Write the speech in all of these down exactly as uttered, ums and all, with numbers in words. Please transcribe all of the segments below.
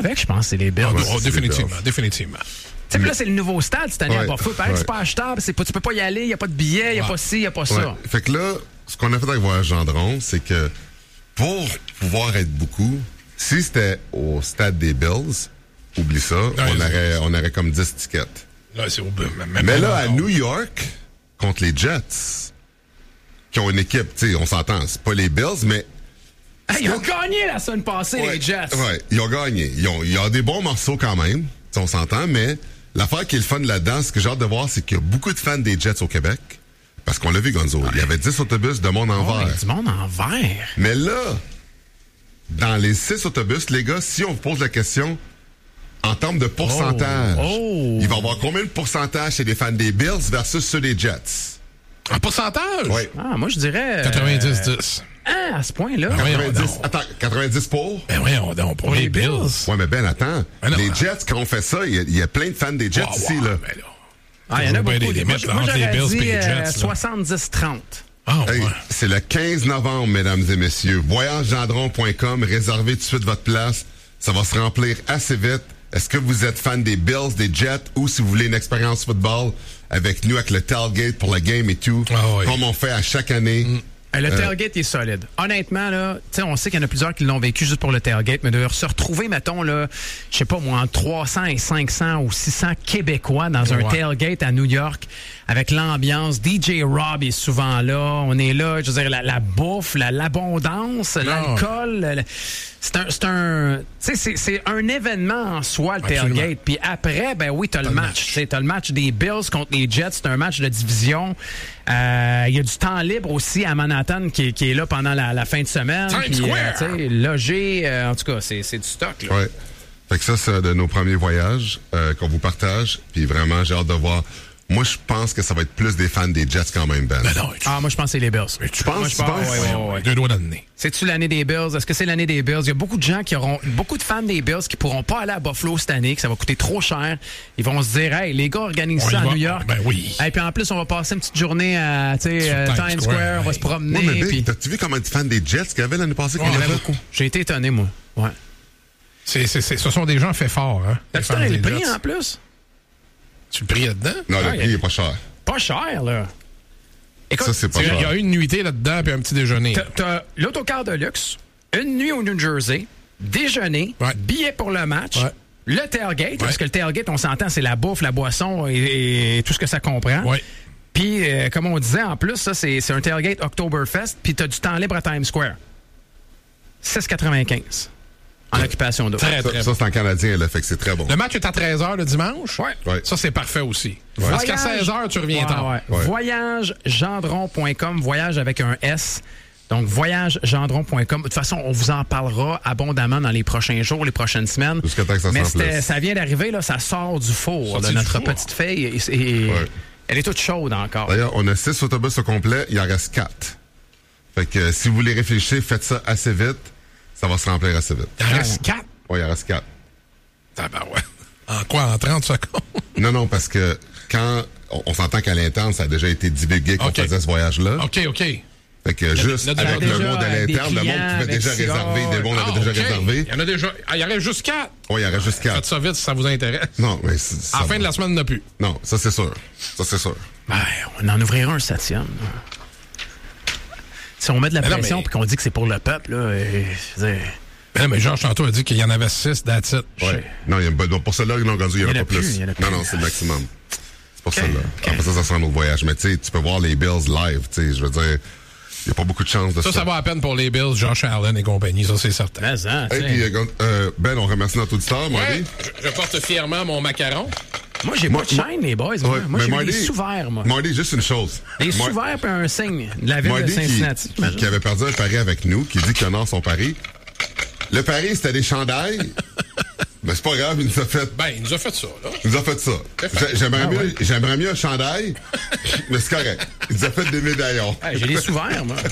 avec, je pense, c'est les Bills. Oh, Ouais, oh, définitivement, définitivement. Tu sais, là, c'est le nouveau stade cette année ouais, à Buffalo. Pareil, ouais. c'est pas achetable, c'est pas, tu peux pas y aller, il n'y a pas de billets, il n'y a Ouais. pas ci, il n'y a pas Ouais. ça. Fait que là, ce qu'on a fait avec Voyage Gendron, c'est que pour pouvoir être beaucoup, si c'était au stade des Bills, oublie ça, Ouais, on, c'est- aurait, on aurait comme dix tickets. Là, c'est au Mais là, à New York, contre les Jets, qui ont une équipe, tu sais, on s'entend, c'est pas les Bills, mais... Hey, ils ont gagné la semaine passée, Ouais, les Jets. Ouais, ils ont gagné. Ils ont, ils ont des bons morceaux quand même, si on s'entend, mais l'affaire qui est le fun là-dedans, ce que j'ai hâte de voir, c'est qu'il y a beaucoup de fans des Jets au Québec. Parce qu'on l'a vu, Gonzo. Il y avait dix autobus de monde en Oh, verre. mais du monde en vert. Mais là, dans les six autobus, les gars, si on vous pose la question, en termes de pourcentage, Oh, oh. il va y avoir combien de pourcentage chez les fans des Bills versus ceux des Jets? En pourcentage? Oui. Ah, moi, je dirais... euh, quatre-vingt-dix dix. Ah, à ce point-là. voyons quatre-vingt-dix, donc. attends, quatre-vingt-dix pour? Ben voyons donc, pour les Bills. Ouais, mais Ben, attends. Ben non. les Jets, quand on fait ça, il y, a- il y a plein de fans des Jets Wow, ici, wow, là. ben là. Ah, il y en a Toujours bien beaucoup. des Moi, limites, moi, là, entre les j'aurais Bills dit et les euh, Jets, là. soixante-dix trente. Ah, Hey, ouais. c'est le quinze novembre, mesdames et messieurs. voyage gendron point com, réservez tout de suite votre place. Ça va se remplir assez vite. Est-ce que vous êtes fan des Bills, des Jets, ou si vous voulez une expérience football avec nous, avec le tailgate pour la game et tout, Ah oui. comme on fait à chaque année. Mm. Le tailgate est solide. Honnêtement, là, tu sais, on sait qu'il y en a plusieurs qui l'ont vécu juste pour le tailgate, mais de se retrouver, mettons, là, je sais pas moi, entre trois cents et cinq cents ou six cents Québécois dans un Ouais. tailgate à New York, avec l'ambiance, D J Rob est souvent là, on est là, je veux dire, la, la bouffe, la- l'abondance, l'alcool, le- c'est un, c'est un, tu sais, c'est, c'est un événement en soi, le Absolument. tailgate. Puis après, ben oui, t'as le match. Tu sais, t'as le match des Bills contre les Jets, c'est un match de division. Euh, Il y a du temps libre aussi à Manhattan qui, est- qui est là pendant la, la fin de semaine. Times Puis, Square. euh, tu sais, logé, euh, en tout cas, c'est, c'est du stock. Là. Ouais. Fait que ça, c'est de nos premiers voyages euh, qu'on vous partage. Puis vraiment, j'ai hâte de voir. Moi, je pense que ça va être plus des fans des Jets quand même, Ben. Ben non, tu, Ah, moi, je pense que c'est les Bills. tu penses, Moi, je tu pense, penses? ouais, ouais, ouais, ouais. deux doigts dans le nez. C'est-tu l'année des Bills? Est-ce que c'est l'année des Bills? Il y a beaucoup de gens qui auront, beaucoup de fans des Bills qui pourront pas aller à Buffalo cette année, que ça va coûter trop cher. Ils vont se dire, hey, les gars organisent On ça y à va. New York. Ben oui. Et puis en plus, on va passer une petite journée à, tu sais, Sur euh, Times Times Square, Square, on va ouais. se promener. Ouais, mais puis- Big, t'as-tu vu comment de fans des Jets qu'il y avait l'année passée qu'on Il y en a avait fait? beaucoup. J'ai été étonné, moi. Ouais. C'est, c'est, c'est, ce sont des gens faits forts, hein? les T'as-tu fans donné des le prix Jets. en plus? Tu le pries là-dedans? Non, Ah, le il y prix a- est pas cher. Pas cher, là. Écoute, Ça, c'est pas Il y a- il y cher. a une nuitée là-dedans puis un petit déjeuner. t'as, t'as l'autocar de luxe, une nuit au New Jersey, déjeuner, Ouais. billet pour le match, Ouais. le tailgate, parce que le tailgate, on s'entend, c'est la bouffe, la boisson et, et tout ce que ça comprend. Ouais. Puis, euh, comme on disait, en plus, ça, c'est, c'est un tailgate Oktoberfest, puis t'as du temps libre à Times Square. six quatre-vingt-quinze en occupation d'eau. Très, Ça, très ça, bon. c'est en canadien, là, fait que c'est très bon. Le match est à treize heures le dimanche. Ouais. Ouais. Ça, c'est parfait aussi. Ouais. Parce qu'à seize heures, tu reviens Ouais, tard. ouais. Ouais. voyage gendron point com, voyage avec un S. Donc, voyage gendron point com. De toute façon, on vous en parlera abondamment dans les prochains jours, les prochaines semaines. Jusqu'à temps que ça Mais s'en place. c'était- ça vient d'arriver, là, ça sort du four Sorti de du notre four. petite fille. Et, et- Ouais. Elle est toute chaude encore. D'ailleurs, on a six autobus au complet, il en reste quatre. Fait que euh, si vous voulez réfléchir, faites ça assez vite. Ça va se remplir assez vite. Il en reste quatre. Ouais, il en reste quatre. Ah ben ouais. En quoi? En trente secondes? Non, non, parce que quand on, on s'entend qu'à l'interne, ça a déjà été divulgué qu'on OK. faisait ce voyage-là. OK, OK. Fait que juste il y en a avec déjà le mot de des l'interne, le monde clients pouvait déjà avec réserver. ça. Des monde Ah, avait déjà OK. réservé. Il y en a déjà. Ah, il y en reste juste quatre. Ouais, il en reste juste quatre. Faites ça vite si ça vous intéresse. Non, mais c'est- ça À la fin va. de la semaine, il n'y en a plus. Non, ça c'est sûr. Ça c'est sûr. Ben, on en ouvrira un septième. Si on met de la Mais non, pression mais- et qu'on dit que c'est pour le peuple, là, et, je veux dire, Ben, mais Georges tantôt a dit qu'il y en avait six, that's it. Ouais. Non, il y a, ben, pour celle-là, non, Gonzo, il n'y en Il y en a a pas plus. plus, il y en a plus. Non, non, c'est le maximum. C'est pour OK, celle-là. OK. Après ça, ça sera un autre voyage. Mais tu sais, tu peux voir les Bills live, tu sais, je veux dire, il n'y a pas beaucoup de chance de ça. Ça, ça va à peine pour les Bills, Josh Allen et compagnie, ça, c'est certain. mais, hein, Hey, tu sais. puis, euh, Gon- euh, Ben, on remercie notre auditeur, Marty. Ouais, je, je porte fièrement mon macaron. Moi, j'ai Moi- pas de chaîne, les boys. Moi, Ouais, moi mais j'ai mis Marty- des sous-verts, moi. Marty, juste une chose. Des Mar- sous-verts puis un signe de la ville Marty de Cincinnati. qui, j'imagine. qui avait perdu un pari avec nous, qui dit qu'il honore son pari. Le pari, c'était des chandails. Mais c'est pas grave, il nous a fait, Ben, il nous a fait ça, là. il nous a fait ça. J'ai- J'aimerais Ah mieux, ouais. j'aimerais mieux un chandail, mais c'est correct. Il nous a fait des médaillons. Hey, j'ai des sous-verts, moi.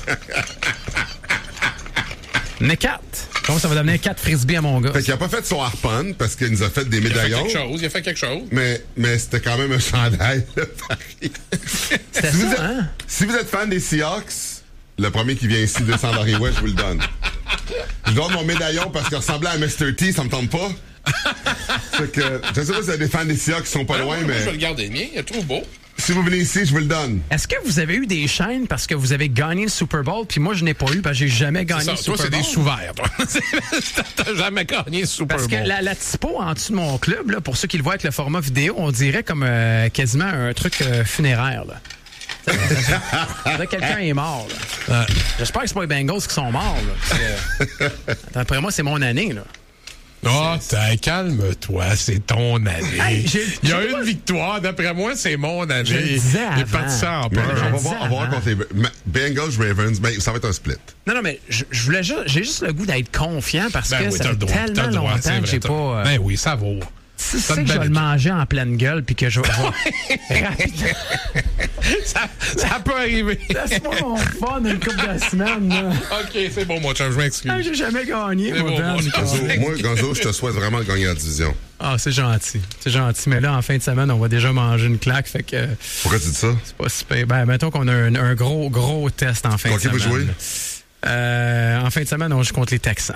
Mais quatre. Donc, ça va devenir quatre frisbees à mon gars. Fait qu'il a pas fait son harpon parce qu'il nous a fait des Il a fait médaillons. quelque chose, il a fait quelque chose. Mais, mais c'était quand même un chandail, le pari. C'était Si vous, ça, êtes, hein? si vous êtes fan des Seahawks, le premier qui vient ici, deux cents Larry West, je vous le donne. Je donne mon médaillon parce qu'il ressemblait à mister T, ça me tente pas. Fait que, je sais pas si vous avez des fans des Seahawks qui sont pas Ah, loin, moi, mais moi, je vais le garder le mien. Il est trop beau. si vous venez ici, je vous le donne. Est-ce que vous avez eu des chaînes parce que vous avez gagné le Super Bowl, puis moi, je n'ai pas eu parce que j'ai jamais gagné Ça, le Super toi, Bowl? c'est des sous-verts. toi. T'as jamais gagné le Super Parce Bowl. que la, la typo en dessous de mon club, là, pour ceux qui le voient avec le format vidéo, on dirait comme euh, quasiment un truc euh, funéraire. Là. Là, quelqu'un est mort. Là. Ouais. J'espère que c'est pas les Bengals qui sont morts. Là, parce que, d'après moi, c'est mon année. Là. Oh, t'as, calme-toi, c'est ton année. Hey, j'ai- Il y a j'ai une pas- victoire, d'après moi, c'est mon année. Je le disais J'ai avant. pas de ça en Mais peur. on va disais voir, on va voir avant. contre les Ma- Bengals, Ravens, ben, ça va être un split. Non, non, mais je, je voulais juste, j'ai juste le goût d'être confiant parce Ben que oui, ça t'as fait le droit. T'as tellement le droit, c'est longtemps que vrai, j'ai t'as- pas. euh, Ben oui, ça vaut. Si T'as c'est une que je vais belle le équipe. manger en pleine gueule puis que je vais. Rapidement. ça, ça peut arriver. Laisse-moi mon fun une couple de semaines. Là. OK, c'est bon, mon chum, je m'excuse. Ah, j'ai jamais gagné, C'est moi, bon, Ben. bon, Gonzo, Ouais. moi, Gonzo, je te souhaite vraiment de gagner la division. Ah, c'est gentil. C'est gentil. Mais là, en fin de semaine, on va déjà manger une claque. Fait que Pourquoi tu dis ça? c'est pas super. Ben, mettons qu'on a un, un gros, gros test en fin Contre de qui vous semaine. jouez? Euh, en fin de semaine, on joue contre les Texans.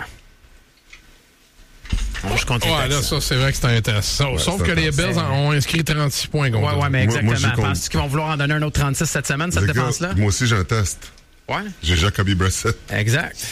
On joue contre les Ouais, là, Texans. ça, c'est vrai que c'est intéressant. Ouais, Sauf c'est que les intéressant. Bills en ont inscrit trente-six points contre Ouais, ouais, mais Moi- moi, exactement. j'ai con- Penses-tu qu'ils vont vouloir en donner un autre trente-six cette semaine, cette Les gars, défense-là? moi aussi, j'ai un test. Ouais. J'ai Jacoby Brissett. Exact.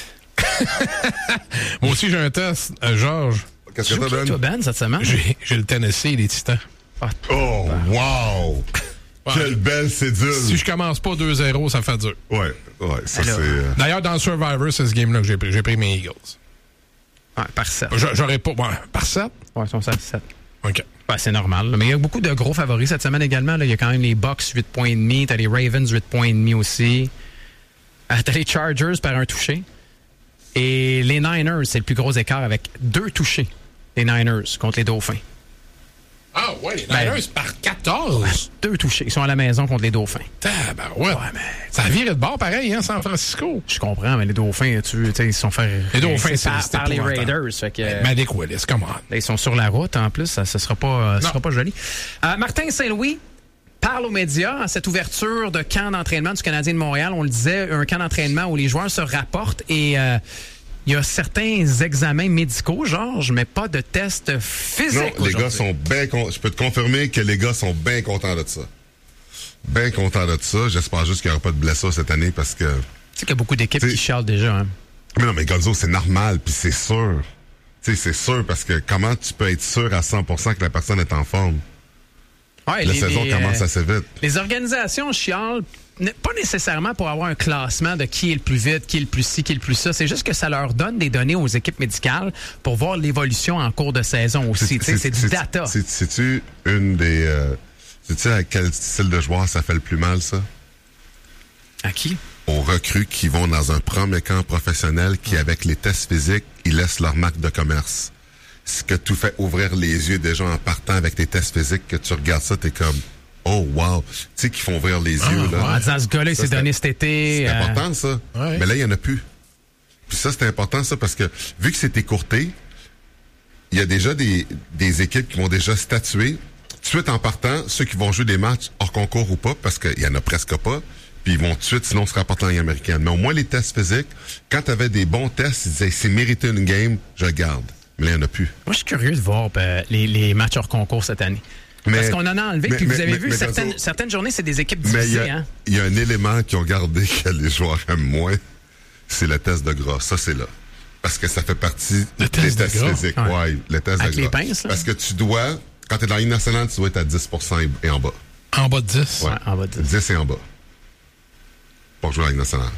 Moi aussi, j'ai un test. Euh, Georges, Qu'est-ce Tu que joues t'as, qui, toi, Ben? Ben, cette semaine? j'ai, j'ai le Tennessee et les Titans. Ah, Oh, wow! Ouais. Quelle belle cédule! Si je commence pas deux zéro, ça fait dur. Ouais, ouais, ça Alors- c'est... euh, D'ailleurs, dans le Survivor, c'est ce game-là que j'ai pris. J'ai pris mes Eagles. ouais, par sept. J'a- J'aurais pas... Ouais, par sept? Ouais, ils sont sept sept. OK. Ouais, c'est normal. là. Mais il y a beaucoup de gros favoris cette semaine également. Là. Il y a quand même les Bucks, huit points et demi. T'as les Ravens, huit points et demi aussi. Euh, T'as les Chargers par un touché. Et les Niners, c'est le plus gros écart avec deux touchés. Les Niners contre les Dauphins. Ah, ouais, les Ben- Niners par quatorze. Deux touchés. Ils sont à la maison contre les Dauphins. Tabarouette. Ouais, mais- Ça a viré de bord pareil, hein, San Francisco. Je comprends, mais les Dauphins, tu tu sais, ils se sont fait Les Dauphins, rincer c'est- par, c'est par les épouvantable. Raiders. Fait que, Mais Malik Willis, come on. là, ils sont sur la route en plus. Ça ne sera, pas, euh, ce Non. sera pas joli. Euh, Martin Saint-Louis parle aux médias à cette ouverture de camp d'entraînement du Canadien de Montréal. On le disait, un camp d'entraînement où les joueurs se rapportent et euh, il y a certains examens médicaux, Georges, mais pas de tests physiques. Non, les aujourd'hui. gars sont bien contents. Je peux te confirmer que les gars sont bien contents de ça. Bien contents de ça. J'espère juste qu'il n'y aura pas de blessures cette année parce que... Tu sais qu'il y a beaucoup d'équipes T'sais- qui chialent déjà. Hein? Mais non, mais Gonzo, c'est normal, puis c'est sûr. Tu sais, c'est sûr parce que comment tu peux être sûr à cent pour cent que la personne est en forme? Ouais, La les- saison les, commence euh, assez vite. Les organisations chialent, n- pas nécessairement pour avoir un classement de qui est le plus vite, qui est le plus ci, qui est le plus ça. C'est juste que ça leur donne des données aux équipes médicales pour voir l'évolution en cours de saison aussi. Tu sais, C'est du data. C'est- C'est-tu une des... Euh, sais-tu à quel style de joueur ça fait le plus mal, ça? À qui? Aux recrues qui vont dans un premier camp professionnel qui, avec les tests physiques, ils laissent leur marque de commerce. Ce que tout fait ouvrir les yeux des gens en partant avec tes tests physiques, que tu regardes ça, t'es comme, oh wow, tu sais, qui font ouvrir les yeux, là. En disant, ce gars-là, il Ça, s'est c'est- donné cet été. C'est euh, important, ça. Ouais. Mais là, il n'y en a plus. Puis ça, c'est important, ça, parce que vu que c'est écourté, il y a déjà des, des équipes qui vont déjà statuer. Tout de suite en partant, ceux qui vont jouer des matchs hors concours ou pas, parce qu'il y en a presque pas, puis ils vont tout de suite, sinon, se rapporter en Ligue américaine. Mais au moins, les tests physiques, quand tu avais des bons tests, ils disaient, c'est mérité une game, je le garde. Mais là, il n'y en a plus. Moi, je suis curieux de voir euh, les, les matchs hors concours cette année. Mais- Parce qu'on en a enlevé, mais- puis vous mais- avez mais- vu, mais certaines, Gonzo- certaines journées, c'est des équipes Mais il y, divisées. a- Hein? il y a un élément qu'ils ont gardé que les joueurs aiment moins, c'est le test de gras. Ça, c'est là. Parce que ça fait partie Le des test de tests gras? physiques. Ouais. Ouais, le test Avec de les gras. pinces, là? Parce que tu dois, quand tu es dans la Ligue nationale, tu dois être à dix pour cent et, et en bas. En bas de dix. Ouais. Ouais, en bas de dix. dix et en bas. Pour jouer à la Ligue nationale.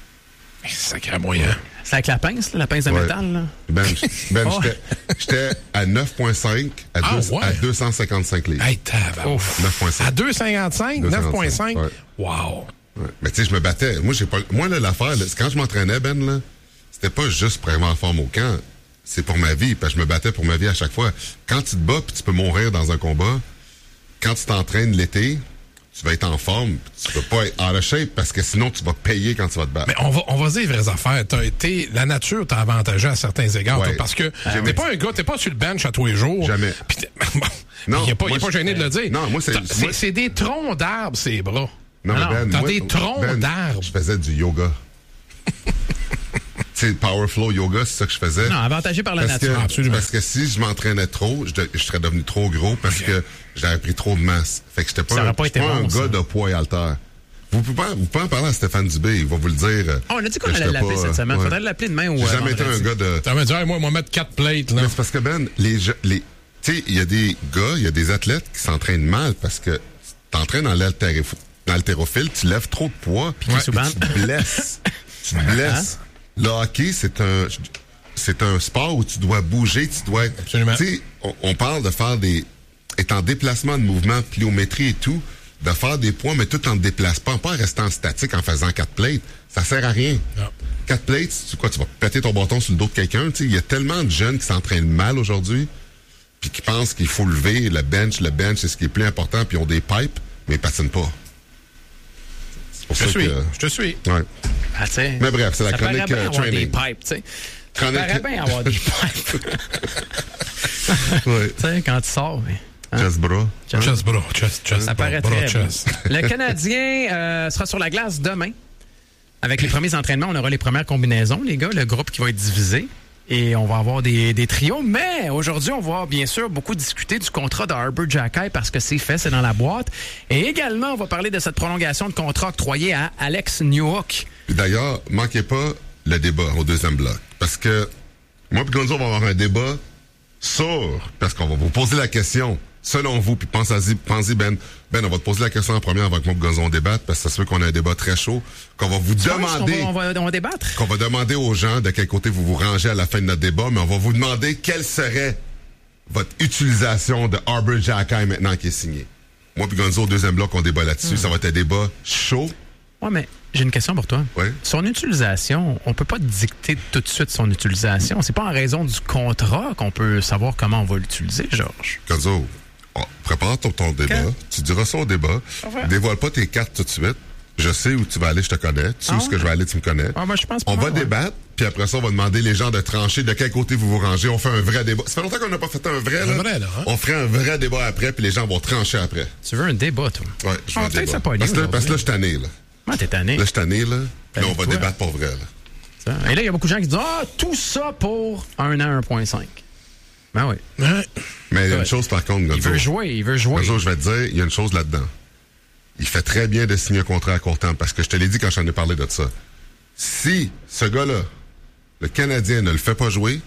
Sacré moyen. C'est avec la pince, là, la pince de Ouais. métal. Là. Ben, ben Oh. j'étais- j'étais à neuf virgule cinq à, Ah, deux- ouais. à deux cent cinquante-cinq livres. Hey, tabarouette. Ouf. neuf virgule cinq. À deux virgule cinquante-cinq, deux neuf virgule virgule cinq, cinq. ouais. Wow. Ouais. Mais tu sais, je me battais. Moi, j'ai pas. Moi, là, l'affaire, là, c'est quand je m'entraînais, Ben, là, c'était pas juste pour avoir en forme au camp. C'est pour ma vie. Parce que je me battais pour ma vie à chaque fois. Quand tu te bats, puis tu peux mourir dans un combat, quand tu t'entraînes l'été, tu vas être en forme. Tu peux pas être out of shape parce que sinon, tu vas payer quand tu vas te battre. Mais on va, on va se dire les vraies affaires. T'as été, la nature t'a avantagé à certains égards, Ouais. toi, parce que Jamais. t'es pas un gars, t'es pas sur le bench à tous les jours. Jamais. Puis t'es- bon, Non, il est pas, il moi, est pas je- gêné de le dire. Non, moi, c'est- T'as- moi- c'est, c'est des troncs d'arbres, ces bras. Non, non, mais Ben, t'as moi, des troncs Ben, d'arbres. Je faisais du yoga. sais, Power Flow Yoga, c'est ça que je faisais. Non, avantagé par la parce nature. Que, absolument. Parce que si je m'entraînais trop, je, de, je serais devenu trop gros parce okay. que j'avais pris trop de masse. Fait que j'étais pas, un, pas, pas bon, un ça. gars de poids et haltère. Vous pouvez, pas, vous pouvez en parler à Stéphane Dubé, il va vous le dire. Oh, on a dit qu'on allait l'appeler cette semaine. Ouais. Faudrait l'appeler demain ou J'ai euh, jamais été un gars de... Ça veut dire, moi, on va mettre quatre plates, là. Mais c'est parce que, Ben, les... les tu sais, il y a des gars, il y a des athlètes qui s'entraînent mal parce que t'entraînes dans l'haltérophile, tu lèves trop de poids, puis ouais. tu te blesses. tu te blesses. Le hockey, c'est un... C'est un sport où tu dois bouger, tu dois... Absolument. Tu sais, on, on parle de faire des... être en déplacement de mouvement, pliométrie et tout, de faire des poids, mais tout en te déplaçant, pas en restant statique en faisant quatre plates. Ça sert à rien. Non. Quatre plates, tu, quoi, tu vas péter ton bâton sur le dos de quelqu'un. Il y a tellement de jeunes qui s'entraînent mal aujourd'hui, puis qui pensent qu'il faut lever le bench, le bench, c'est ce qui est plus important, puis ils ont des pipes, mais ils patinent pas. C'est pour je ça te suis. Que, je te suis. Ouais. Ah, mais bref, c'est la ça chronique paraît bien uh, training. Avoir des pipes, tu sais. Chronique... Ça paraît bien avoir des pipes. ouais. Tu sais, quand tu sors, mais... Hein? Chest bras. Chest, chest bras. Chest, chest, ça paraît bras, très chest. Le Canadien euh, sera sur la glace demain. Avec les premiers entraînements, on aura les premières combinaisons, les gars, le groupe qui va être divisé. Et on va avoir des, des trios. Mais aujourd'hui, on va bien sûr beaucoup discuter du contrat de Arber Xhekaj parce que c'est fait, c'est dans la boîte. Et également, on va parler de cette prolongation de contrat octroyée à Alex Newhook. Puis d'ailleurs, manquez pas le débat au deuxième bloc. Parce que moi et Gonzo, on va avoir un débat sur, parce qu'on va vous poser la question, selon vous, puis pensez-y, pensez Ben, Ben, on va te poser la question en première avant que moi et Gonzo on débatte, parce que ça se fait qu'on a un débat très chaud, qu'on va vous tu demander... On va, on, va, on va débattre. Qu'on va demander aux gens de quel côté vous vous rangez à la fin de notre débat, mais on va vous demander quelle serait votre utilisation de Arber Xhekaj maintenant qui est signé. Moi et Gonzo, au deuxième bloc, on débat là-dessus. Mmh. Ça va être un débat chaud. Ouais, mais j'ai une question pour toi. Oui. Son utilisation, on peut pas dicter tout de suite son utilisation. C'est pas en raison du contrat qu'on peut savoir comment on va l'utiliser, Georges. Gonzo, oh, prépare ton, ton débat. Quand? Tu diras ça au débat. Okay. Dévoile pas tes cartes tout de suite. Je sais où tu vas aller, je te connais. Tu sais ah, où ce que je vais aller, tu me connais. Ah, moi, je pense pas on mal, va ouais. débattre, puis après ça, on va demander les gens de trancher de quel côté vous vous rangez. On fait un vrai débat. Ça fait longtemps qu'on n'a pas fait un vrai, là. Un vrai, là hein? On ferait un vrai débat après, puis les gens vont trancher après. Tu veux un débat, toi? Ouais, je veux ah, un débat. Ça pas parce, là, parce que là, je suis tanné, là. Ah, t'es tanné. Là, je suis tanné, là. Puis là, on va toi. débattre pour vrai, là. Ça. Et là, il y a beaucoup de gens qui disent ah, tout ça pour un an, un virgule cinq. Ben oui. Ouais. Mais il y a une chose, par contre, Gonzo. Il veut jouer, il veut jouer. Gonzo, je vais te dire, il y a une chose là-dedans. Il fait très bien de signer un contrat à court terme, parce que je te l'ai dit quand j'en ai parlé de ça. Si ce gars-là, le Canadien, ne le fait pas jouer,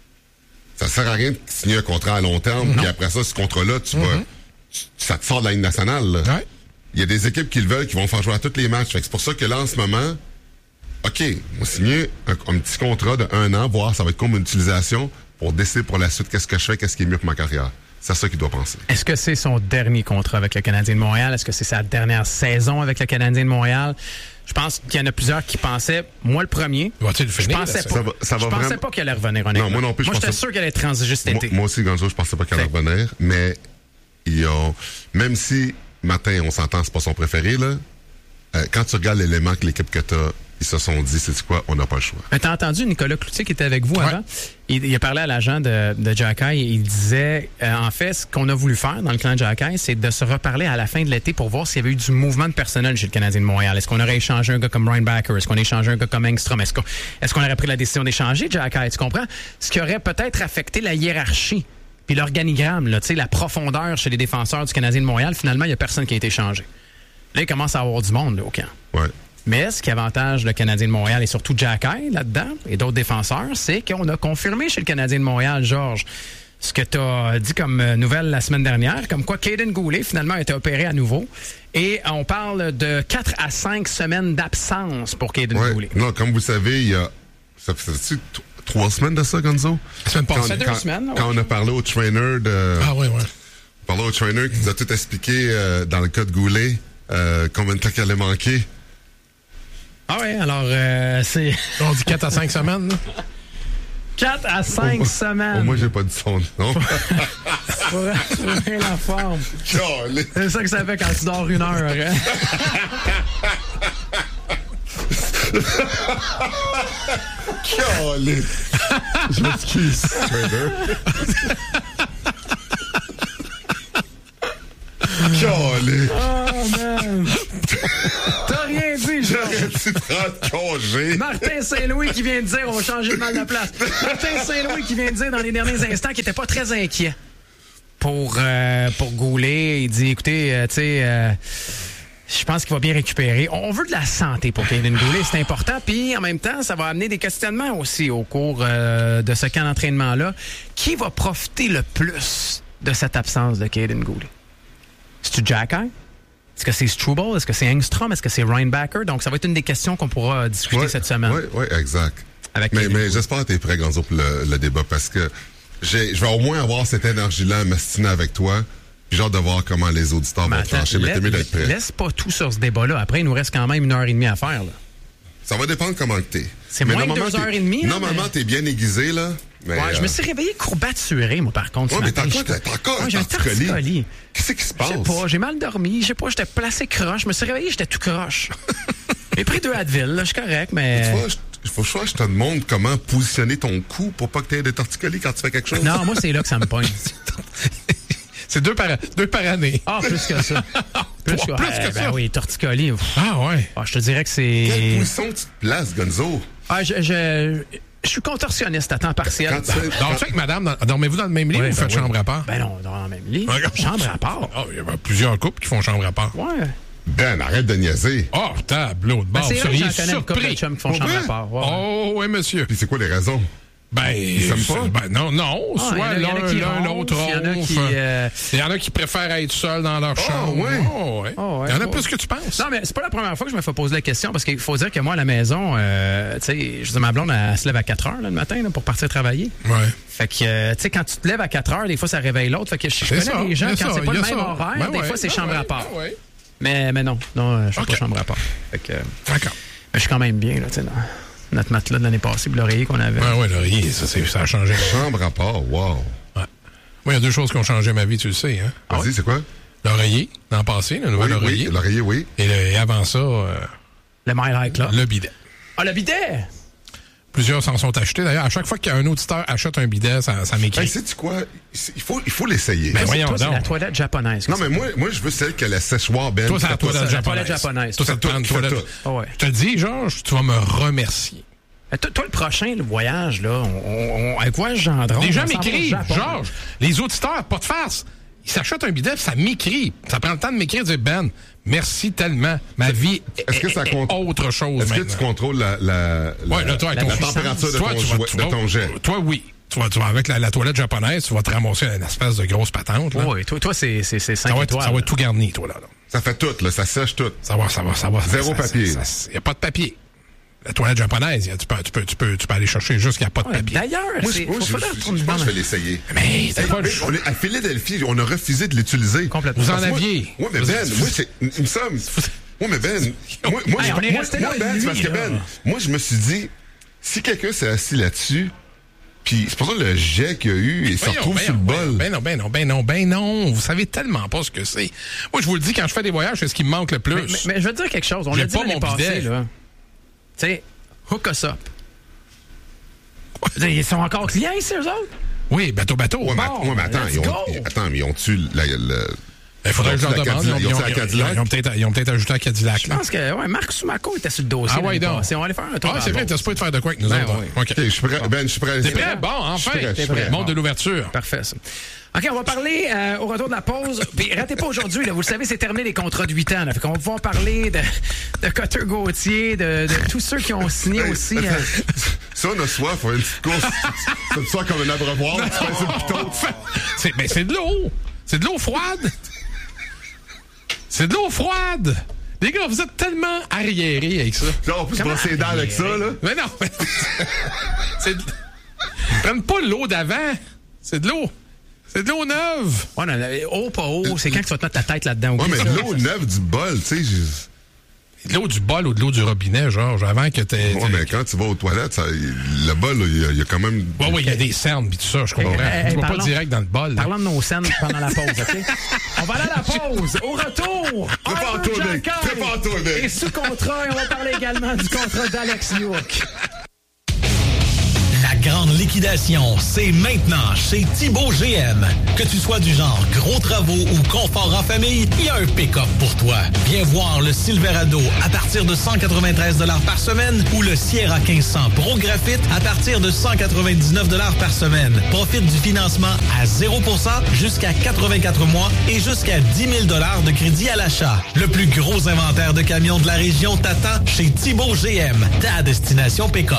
ça sert à rien de signer un contrat à long terme, puis après ça, ce contrat-là, tu mm-hmm. vas, tu, ça te sort de la Ligue nationale, là. Ouais. Il y a des équipes qui le veulent, qui vont faire jouer à tous les matchs. Fait que c'est pour ça que là, en ce moment, OK, on va signer un, un petit contrat de un an, voir ça va être comme une utilisation pour décider pour la suite qu'est-ce que je fais, qu'est-ce qui est mieux pour ma carrière. C'est ça qu'il doit penser. Est-ce que c'est son dernier contrat avec le Canadien de Montréal? Est-ce que c'est sa dernière saison avec le Canadien de Montréal? Je pense qu'il y en a plusieurs qui pensaient, moi le premier, Va-t-il le finir, je pensais ça? pas, Ça va, ça va je vraiment... pensais pas qu'il allait revenir honnêtement. Non, moi non plus. Moi, je j'étais pensais... sûr qu'elle allait transiger cet été. Moi, moi aussi, Gonzo, je pensais pas qu'elle allait revenir, mais ils ont... même si Martin, on s'entend, c'est pas son préféré, là, euh, quand tu regardes l'élément que l'équipe que t'as, ils se sont dit, c'est quoi, on n'a pas le choix. Mais t'as entendu Nicolas Cloutier qui était avec vous ouais. avant? Il, il a parlé à l'agent de, de Xhekaj et il disait, euh, en fait, ce qu'on a voulu faire dans le clan de Xhekaj, c'est de se reparler à la fin de l'été pour voir s'il y avait eu du mouvement de personnel chez le Canadien de Montréal. Est-ce qu'on aurait échangé un gars comme Ryan Backer? Est-ce qu'on a échangé un gars comme Engstrom? Est-ce qu'on, est-ce qu'on aurait pris la décision d'échanger Xhekaj? Tu comprends? Ce qui aurait peut-être affecté la hiérarchie puis l'organigramme, là, tu sais, la profondeur chez les défenseurs du Canadien de Montréal. Finalement, il n'y a personne qui a été échangé. Là, il commence à avoir du monde là, au camp. Ouais. Mais ce qui avantage le Canadien de Montréal et surtout Xhekaj là-dedans et d'autres défenseurs, c'est qu'on a confirmé chez le Canadien de Montréal, Georges, ce que tu as dit comme nouvelle la semaine dernière, comme quoi Kaiden Goulet finalement a été opéré à nouveau. Et on parle de quatre à cinq semaines d'absence pour Kaiden ouais. Goulet. Non, comme vous savez, il y a... Ça fait trois semaines de ça, Gonzo? La semaine passée. Ça fait deux quand, semaines. Quand ouais. on a parlé au trainer de... Ah oui, oui. On parlait au trainer qui nous a tout expliqué euh, dans le cas de Goulet, euh, combien de temps qu'elle allait manquer. Ah oui, alors euh, c'est... On dit quatre à cinq semaines, là. quatre à cinq oh, semaines. Oh, moi, j'ai pas dit son nom. Pour retrouver la forme. Calé. C'est ça que ça fait quand tu dors une heure. Hein? Calé. Je m'excuse, trainer. Calé. Oh, man. T'as rien dit, Georges. J'aurais dit trente congés. G. Martin Saint-Louis qui vient de dire on va changer de mal de place. Martin Saint-Louis qui vient de dire dans les derniers instants qu'il n'était pas très inquiet pour, euh, pour Goulet. Il dit, écoutez, euh, tu sais... Euh, je pense qu'il va bien récupérer. On veut de la santé pour Caden Goulet, c'est important. Puis en même temps, ça va amener des questionnements aussi au cours euh, de ce camp d'entraînement-là. Qui va profiter le plus de cette absence de Caden Goulet? C'est-tu Jack Eye? Est-ce que c'est Struble? Est-ce que c'est Engstrom? Est-ce que c'est Ryan Backer? Donc ça va être une des questions qu'on pourra discuter ouais, cette semaine. Oui, oui, exact. Avec mais mais j'espère que tu es prêt, Gonzo, pour le, le débat parce que j'ai, je vais au moins avoir cette énergie-là à m'astiner avec toi. J'ai hâte de voir comment les auditeurs mais vont attends, trancher. Mais t'es mieux d'être prêt. Laisse pas tout sur ce débat-là. Après, il nous reste quand même une heure et demie à faire. Là. Ça va dépendre comment que t'es. C'est mais moins de deux heures et demie. Normalement, mais... t'es bien aiguisé, là. Mais ouais, euh... je me suis réveillé courbaturé, moi, par contre. Ouais, mais matin, t'as quoi? T'as encore ouais, un torticolis. Qu'est-ce qui se passe? Je sais pas, j'ai mal dormi. Je sais pas, j'étais placé croche. Je me suis réveillé, j'étais tout croche. J'ai pris deux Advil, là, je suis correct, mais... Tu vois, il faut que je te demande comment positionner ton cou pour pas que t'aies des torticolis quand tu fais quelque chose. Non, moi, c'est là que ça me pogne. C'est deux par, deux par année. Ah, plus que ça. Plus, Trois, que, plus euh, que ça. Ben oui, torticolis. Ah ouais. Ah, je te dirais que c'est... Quelle position tu te places, Gonzo? Ah, je, je, je suis contorsionniste à temps partiel. Quand tu sais- Donc, tu sais que madame, dormez-vous dans le même lit Oui, ou vous ben faites oui. chambre à part? Ben non, dans le même lit. Regarde. Chambre à part. Ah, il y a plusieurs couples qui font chambre à part. Ouais. Ben, arrête de niaiser. Oh, tableau de Ben, bord. c'est Vous vrai que seriez j'en connais une couple de surpris. chums qui font Pour chambre vrai? à part. Ouais. Oh, oui, monsieur. Puis c'est quoi les raisons? Ben, Ils s'aiment pas? Ben, non, non. Ah, Soit il y en a- il y en a l'un, qui l'un, ronflent, l'autre il y en a ronfle. qui, euh, Il y en a qui préfèrent être seuls dans leur chambre. ouais? Oh, ouais. Oh, ouais. Il y en a Oh. plus que tu penses. Non, mais c'est pas la première fois que je me fais poser la question parce qu'il faut dire que moi, à la maison, euh, tu sais, je veux dire, ma blonde, elle se lève à quatre heures là, le matin là, pour partir travailler. Ouais. Fait que, euh, tu sais, quand tu te lèves à quatre heures, des fois, ça réveille l'autre. Fait que je, je C'est connais ça, les gens, il y a quand ça, c'est pas il y le a même ça. horaire, Ben des ouais, fois, c'est ben chambre ouais, à part. ben ouais. Mais, mais non, non, euh, je fais Ok. pas chambre à part. Fait que, euh, D'accord. je suis quand même bien, là, tu sais, dans notre matelas de l'année passée, puis l'oreiller qu'on avait. Ouais, ouais, l'oreiller, ça, c'est- ça a changé. Chambre à part, wow. Ouais. Moi, il y a deux choses qui ont changé ma vie, tu le sais, hein? Vas-y, c'est quoi? L'oreiller, l'an passé, le nouvel Oui, oreiller. oui, l'oreiller, oui. Et, le- et avant ça, euh, Le My High Club. le bidet. Ah, le bidet! Plusieurs s'en sont achetés. D'ailleurs, à chaque fois qu'un auditeur achète un bidet, ça, ça m'écrit. Hey, sais-tu quoi? Il faut, il faut l'essayer. Ben, Toi, voyons toi, c'est donc. la toilette japonaise. Non, mais moi, moi, je veux celle qui a la séchoir, Ben. Toi, c'est la Fais-toi toilette ça. la toilette japonaise. japonaise. Toi, ça te Fais prend une tout, toilette. fais tout. Ah ouais. Je te le dis, Georges, tu vas me remercier. Euh, Toi, toi, le prochain le voyage, là, on, on, on- avec quoi Gendron? Les gens on s'en va au m'écrivent, Japon. Georges, les auditeurs, pas de farce. Ils s'achètent un bidet, ça m'écrit. Ça prend le temps de m'écrire, de dire, Ben, merci tellement. Ma vie Est-ce que est, ça est compte- autre chose Est-ce que maintenant. tu contrôles la, la, la, Ouais, là, toi, avec la ton- température de Toi, ton, tu vas- jouet- tu de vas- ton jet? Toi, oui. Tu vas, tu vas avec la, la toilette japonaise, tu vas te ramasser une espèce de grosse patente. Là. Oui, toi, toi c'est c'est c'est ça, cinq va être, étoiles. ça va être tout garni, toi, là. là. Ça fait tout, là. Ça sèche tout. Ça va, ça va, ça va. Zéro ça- papier. Il n'y a pas de papier. La toilette japonaise, y a- tu peux, tu, peux, tu, peux, tu peux aller chercher juste qu'il n'y a pas de Ouais, papier. D'ailleurs, Moi, c'est je, moi, faut- je, faudrait je- retourner je pense que dans- je vais l'essayer. Mais t'as Hey, pas le mais choix. on est- à Philadelphie, on a refusé de l'utiliser. Complètement. Vous en Parce que moi- aviez. Ouais, mais Vous- Ben, moi, c'est, il me semble. Ouais, mais Ben, moi, moi, Hey, je- on est moi, resté moi, là Ben, une c'est parce nuit, que là. Ben, moi, je me suis dit, si quelqu'un s'est assis là-dessus, puis c'est pour ça que le jet qu'il y a eu, il se Voyons, retrouve ben sur le non, bol. Ben non, ben non, ben non, ben non. Vous savez tellement pas ce que c'est. Moi, je vous le dis, quand je fais des voyages, c'est ce qui me manque le plus. Mais, mais- mais je veux te dire quelque chose. On J'ai l'a dit pas l'année mon passée, bidet. là. Tu sais, hook us up. Je veux dire, Ils sont encore clients ici, eux autres? Oui, bateau, bateau. Ouais, mais, Bon, ouais, mais attends, let's ils ont, go. ils- attends, mais ils ont-tu la, le... Il faudrait que je Ils ont-tu leur la demande. Ils ont, Cadillac? Ils ont-tu la ils ont- Cadillac? ils ont peut-être ils ont peut-être ajouté à Cadillac. Je là. pense que ouais, Marc Soumaco était sur le dossier. Ah ouais, l'année donc. passée. On va aller faire un tour. Ah, à c'est la vrai, bourse. t'as pas de faire de quoi avec nous Ben autres. oui. OK. Ok, je suis prêt. Ben, je suis prêt. T'es prêt? Bon, enfin. prêt, je suis prêt. Monde de l'ouverture. Parfait, ça. OK, on va parler euh, au retour de la pause. Puis ratez pas aujourd'hui, là, vous le savez, c'est terminé les contrats de huit ans. Là. Fait qu'on va pouvoir parler de, de Cotter Gauthier, de, de tous ceux qui ont signé aussi. euh, Si on a soif, on a une petite course. Ça te soit comme un abreuvoir, tu fais sur le piton. C'est, mais c'est de l'eau. C'est de l'eau froide. C'est de l'eau froide. Les gars, vous êtes tellement arriérés avec ça. Genre, en plus, Comment brosser les dents avec ça, là. Mais non. mais- c'est de... Ils prennent pas l'eau d'avant. C'est de l'eau. C'est de l'eau neuve. ouais, non, là, haut, pas haut, c'est quand que tu vas te mettre ta tête là-dedans. Ouais, oublie mais ça. de l'eau neuve du bol, tu sais. j'ai- De l'eau du bol ou de l'eau du robinet, Georges, avant que t'aies... Ouais, mais quand tu vas aux toilettes, ça, le bol, là, il y a- il y, a quand même. Ouais, ouais, il y a des cernes pis tout ça, je comprends. Hey, hey, tu vas parlons- pas direct dans le bol. là. Parlons de nos scènes pendant la pause, OK? On va aller à la pause. Au retour, Prépare-toi, Arthur Nick. Jacquet Prépare-toi, Nick. est sous contrat et on va parler également du contrat d'Alex York. La grande liquidation, c'est maintenant chez Thibaut G M. Que tu sois du genre gros travaux ou confort en famille, il y a un pick-up pour toi. Viens voir le Silverado à partir de cent quatre-vingt-treize dollars par semaine ou le Sierra quinze cents Pro Graphite à partir de cent quatre-vingt-dix-neuf dollars par semaine. Profite du financement à zéro pour cent jusqu'à quatre-vingt-quatre mois et jusqu'à dix mille dollars de crédit à l'achat. Le plus gros inventaire de camions de la région t'attend chez Thibaut G M, ta destination pick-up.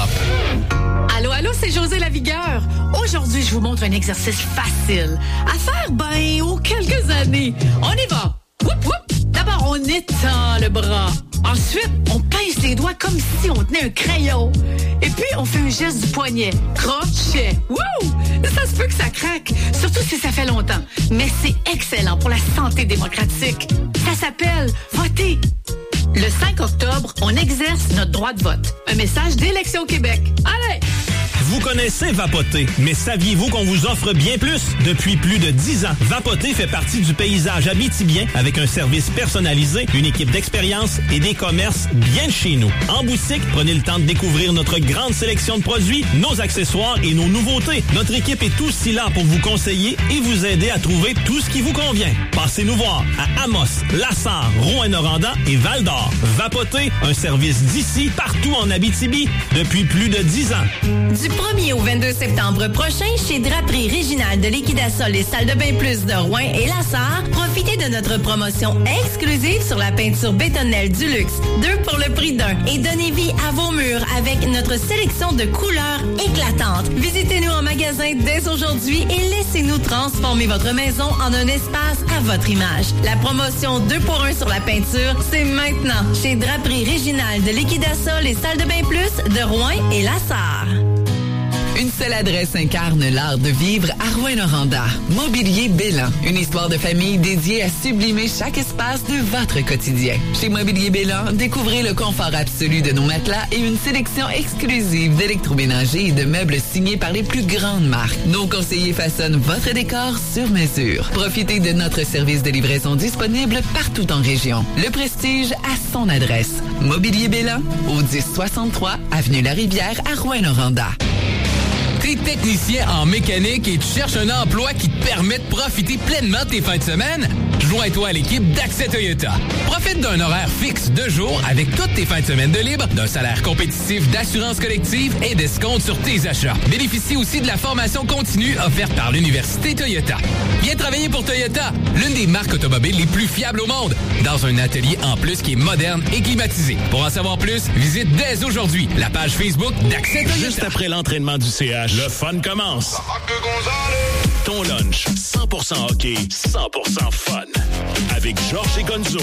Allô, allô, c'est José Lavigueur. Aujourd'hui, je vous montre un exercice facile à faire, ben, aux quelques années. On y va. Whoop, whoop. D'abord, on étend le bras. Ensuite, on pince les doigts comme si on tenait un crayon. Et puis, on fait un geste du poignet. Crochet. Wouh! Ça se peut que ça craque, surtout si ça fait longtemps. Mais c'est excellent pour la santé démocratique. Ça s'appelle voter. Le cinq octobre, on exerce notre droit de vote. Un message d'Élection Québec. Allez! Vous connaissez Vapoter, mais saviez-vous qu'on vous offre bien plus? Depuis plus de dix ans, Vapoter fait partie du paysage abitibien avec un service personnalisé, une équipe d'expérience et des commerces bien de chez nous. En boutique, prenez le temps de découvrir notre grande sélection de produits, nos accessoires et nos nouveautés. Notre équipe est aussi là pour vous conseiller et vous aider à trouver tout ce qui vous convient. Passez nous voir à Amos, Lassar, Rouyn-Noranda et Val-d'Or. Vapoter, un service d'ici, partout en Abitibi, depuis plus de dix ans. Du premier au vingt-deux septembre prochain, chez Draperie Réginale de Liquidasol et Salle de Bain Plus de Rouyn et Lassar, profitez de notre promotion exclusive sur la peinture bétonnelle du luxe. Deux pour le prix d'un. Et donnez vie à vos murs avec notre sélection de couleurs éclatantes. Visitez-nous en magasin dès aujourd'hui et laissez-nous transformer votre maison en un espace à votre image. La promotion deux pour un sur la peinture, c'est maintenant chez Draperie Réginale de Liquidasol et Salle de Bain Plus de Rouyn et Lassar. Une seule adresse incarne l'art de vivre à Rouyn-Noranda. Mobilier Bélan. Une histoire de famille dédiée à sublimer chaque espace de votre quotidien. Chez Mobilier Bélan, découvrez le confort absolu de nos matelas et une sélection exclusive d'électroménagers et de meubles signés par les plus grandes marques. Nos conseillers façonnent votre décor sur mesure. Profitez de notre service de livraison disponible partout en région. Le prestige à son adresse. Mobilier Bélan, au dix soixante-trois avenue La-Rivière à Rouyn-Noranda. T'es technicien en mécanique et tu cherches un emploi qui te permet de profiter pleinement de tes fins de semaine? Joins-toi à l'équipe d'Accès Toyota. Profite d'un horaire fixe de jour avec toutes tes fins de semaine de libre, d'un salaire compétitif d'assurance collective et d'escompte sur tes achats. Bénéficie aussi de la formation continue offerte par l'Université Toyota. Viens travailler pour Toyota, l'une des marques automobiles les plus fiables au monde, dans un atelier en plus qui est moderne et climatisé. Pour en savoir plus, visite dès aujourd'hui la page Facebook d'Accès Toyota. Juste après l'entraînement du C H, le fun commence. Ton lunch, cent pour cent hockey, cent pour cent fun. Avec Georges et Gonzo.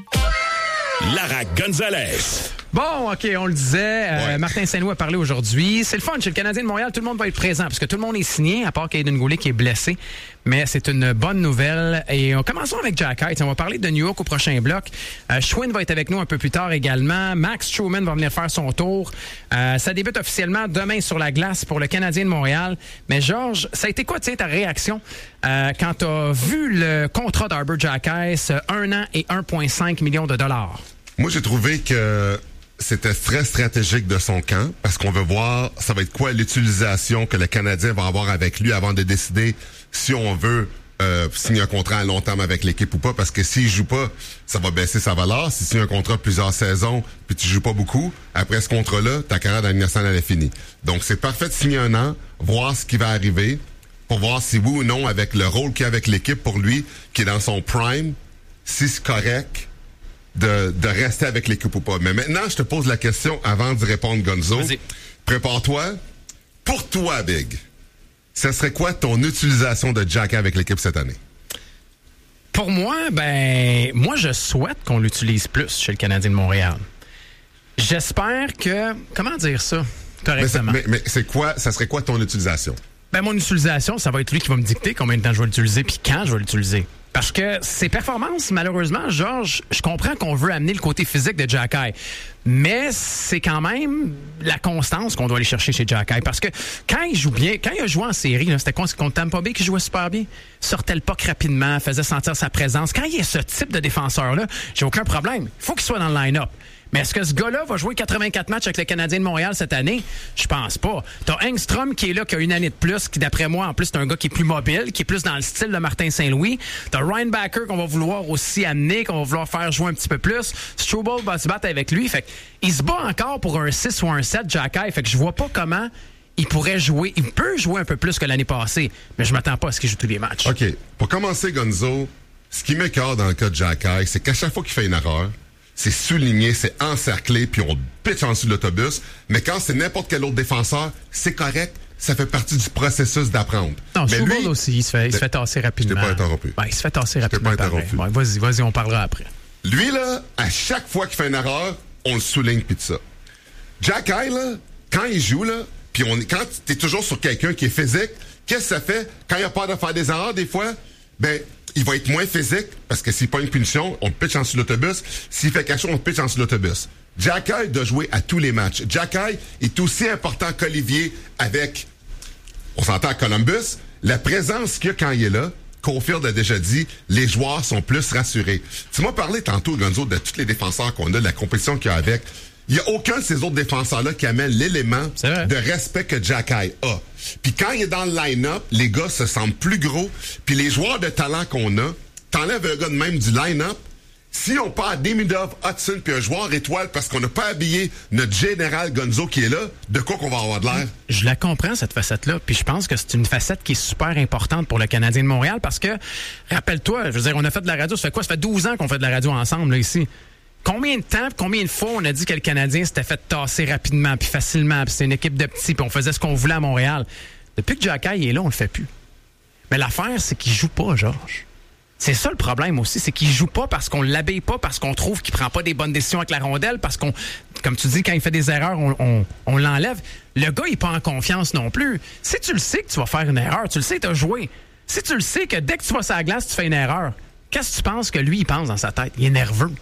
Lara Gonzalez. Bon, OK, on le disait. Euh, Ouais. Martin Saint-Louis a parlé aujourd'hui. C'est le fun. Chez le Canadien de Montréal, tout le monde va être présent parce que tout le monde est signé, à part Caden Goulet qui est blessé. Mais c'est une bonne nouvelle. Et on commençons avec Jack Hyde. On va parler de New York au prochain bloc. Euh, Schwinn va être avec nous un peu plus tard également. Max Truman va venir faire son tour. Euh, ça débute officiellement demain sur la glace pour le Canadien de Montréal. Mais Georges, ça a été quoi, tu sais, ta réaction euh, quand tu as vu le contrat d'Arbor Jacquesse, un an et un virgule cinq millions de dollars? Moi, j'ai trouvé que c'était très stratégique de son camp parce qu'on veut voir ça va être quoi l'utilisation que le Canadien va avoir avec lui avant de décider si on veut euh, signer un contrat à long terme avec l'équipe ou pas, parce que s'il joue pas, ça va baisser sa valeur. Si tu signes un contrat de plusieurs saisons puis tu joues pas beaucoup, après ce contrat-là, ta carrière dans la Ligue nationale est finie. Donc, c'est parfait de signer un an, voir ce qui va arriver pour voir si oui ou non, avec le rôle qu'il a avec l'équipe pour lui, qui est dans son prime, si c'est correct De, de rester avec l'équipe ou pas. Mais maintenant, je te pose la question avant d'y répondre, Gonzo. Vas-y. Prépare-toi. Pour toi, Big, ce serait quoi ton utilisation de Jack avec l'équipe cette année? Pour moi, ben, moi, je souhaite qu'on l'utilise plus chez le Canadien de Montréal. J'espère que... Comment dire ça correctement? Mais c'est, mais, mais c'est quoi, ça serait quoi ton utilisation? Ben, mon utilisation, ça va être lui qui va me dicter combien de temps je vais l'utiliser puis quand je vais l'utiliser. Parce que ses performances, malheureusement, Georges, je comprends qu'on veut amener le côté physique de Jack Hyde, mais c'est quand même la constance qu'on doit aller chercher chez Jack Hyde. Parce que quand il joue bien, quand il a joué en série, là, c'était quoi, c'est contre Tampa Bay qui jouait super bien, sortait le puck rapidement, faisait sentir sa présence. Quand il est ce type de défenseur-là, j'ai aucun problème. Il faut qu'il soit dans le line-up. Mais est-ce que ce gars-là va jouer quatre-vingt-quatre matchs avec le Canadien de Montréal cette année? Je pense pas. T'as Engstrom qui est là, qui a une année de plus, qui d'après moi, en plus, c'est un gars qui est plus mobile, qui est plus dans le style de Martin Saint-Louis. T'as Ryan Backer qu'on va vouloir aussi amener, qu'on va vouloir faire jouer un petit peu plus. Struble va se battre avec lui. Fait qu'il se bat encore pour un six ou un sept, Jacky. Fait que je vois pas comment il pourrait jouer. Il peut jouer un peu plus que l'année passée, mais je m'attends pas à ce qu'il joue tous les matchs. OK. Pour commencer, Gonzo, ce qui m'écœure dans le cas de Jacky, c'est qu'à chaque fois qu'il fait une erreur, c'est souligné, c'est encerclé, puis on pitch en dessous de l'autobus. Mais quand c'est n'importe quel autre défenseur, c'est correct. Ça fait partie du processus d'apprendre. Non, mais Struble lui, aussi, il se fait, il se fait tasser rapidement. Je t'ai pas interrompu. Ben, il se fait tasser rapidement. Je t'ai pas interrompu. Ouais, vas-y, vas-y, on parlera après. Lui, là, à chaque fois qu'il fait une erreur, on le souligne, pis de ça. Jacky, là, quand il joue, là, puis on, quand t'es toujours sur quelqu'un qui est physique, qu'est-ce que ça fait? Quand il a peur de faire des erreurs, des fois, ben, il va être moins physique, parce que s'il pas une punition, on le pitch en dessous de l'autobus. S'il fait quelque chose, on le pitch en dessous de l'autobus. Jacky doit jouer à tous les matchs. Jacky est aussi important qu'Olivier avec, on s'entend à Columbus, la présence qu'il y a quand il est là. Caulfield a déjà dit, les joueurs sont plus rassurés. Tu m'as parlé tantôt, Gonzo, de tous les défenseurs qu'on a, de la compétition qu'il y a avec. Il n'y a aucun de ces autres défenseurs-là qui amène l'élément de respect que Jacky a. Puis quand il est dans le line-up, les gars se sentent plus gros. Puis les joueurs de talent qu'on a, t'enlèves un gars de même du line-up, si on part à Demidov, Hudson, puis un joueur étoile parce qu'on n'a pas habillé notre général Gonzo qui est là, de quoi qu'on va avoir de l'air? Je la comprends, cette facette-là, puis je pense que c'est une facette qui est super importante pour le Canadien de Montréal parce que, rappelle-toi, je veux dire, on a fait de la radio, ça fait quoi? Ça fait douze ans qu'on fait de la radio ensemble, là, ici. Combien de temps, combien de fois on a dit que le Canadien s'était fait tasser rapidement puis facilement, puis c'est une équipe de petits, puis on faisait ce qu'on voulait à Montréal. Depuis que Jacky est là, on le fait plus. Mais l'affaire, c'est qu'il joue pas, Georges. C'est ça le problème aussi, c'est qu'il joue pas parce qu'on l'habille pas, parce qu'on trouve qu'il prend pas des bonnes décisions avec la rondelle, parce qu'on, comme tu dis, quand il fait des erreurs, on, on, on l'enlève. Le gars, il est pas en confiance non plus. Si tu le sais que tu vas faire une erreur, tu le sais que tu as joué. Si tu le sais que dès que tu vas sur la glace, tu fais une erreur, qu'est-ce que tu penses que lui, il pense dans sa tête? Il est nerveux.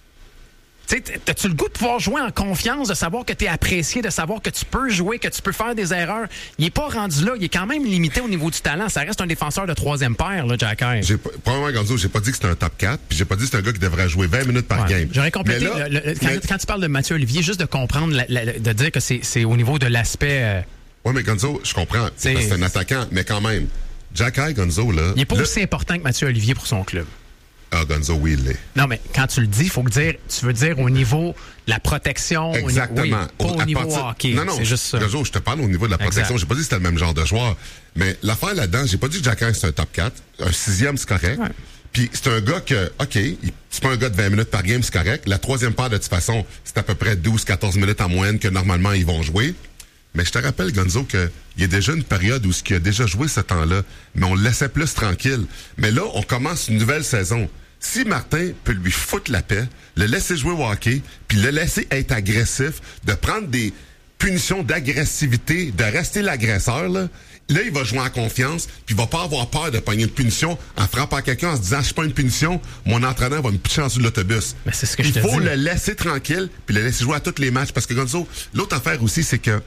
Tu sais, as-tu le goût de pouvoir jouer en confiance, de savoir que tu es apprécié, de savoir que tu peux jouer, que tu peux faire des erreurs? Il est pas rendu là. Il est quand même limité au niveau du talent. Ça reste un défenseur de troisième paire, là, Jacky. J'ai pas, premièrement, Gonzo, j'ai pas dit que c'était un top quatre, puis j'ai pas dit que c'est un gars qui devrait jouer vingt minutes par ouais. game. J'aurais complété. Là, le, le, quand, mais... quand tu parles de Mathieu Olivier, juste de comprendre, la, la, de dire que c'est, c'est au niveau de l'aspect... Euh... Oui, mais Gonzo, je comprends. C'est, parce que c'est un attaquant, mais quand même, Jacky, Gonzo, là... Il n'est pas là... aussi important que Mathieu Olivier pour son club. Ah, Gonzo, oui, il l'est. Non, mais quand tu le dis, il faut que dire, tu veux dire au niveau de la protection. Exactement. Au, oui, pas au, au niveau partir... hockey. Non, non, c'est juste ça. Gonzo, je te parle au niveau de la protection. Exact. J'ai pas dit que c'était le même genre de joueur. Mais l'affaire là-dedans, j'ai pas dit que Jacky, c'est un top quatre. Un sixième, c'est correct. Ouais. Puis c'est un gars que, OK, c'est pas un gars de vingt minutes par game, c'est correct. La troisième paire, de toute façon, c'est à peu près douze à quatorze minutes en moyenne que normalement ils vont jouer. Mais je te rappelle, Gonzo, qu'il y a déjà une période où ce qui a déjà joué ce temps-là, mais on le laissait plus tranquille. Mais là, on commence une nouvelle saison. Si Martin peut lui foutre la paix, le laisser jouer au hockey, puis le laisser être agressif, de prendre des punitions d'agressivité, de rester l'agresseur, là, là, il va jouer en confiance, puis il va pas avoir peur de pogner une punition en frappant quelqu'un, en se disant « je suis pas une punition, mon entraîneur va me pitcher en dessous de l'autobus ». Mais c'est ce que il je te faut dis. le laisser tranquille, puis le laisser jouer à tous les matchs. Parce que, Gonzo, l'autre affaire aussi, c'est que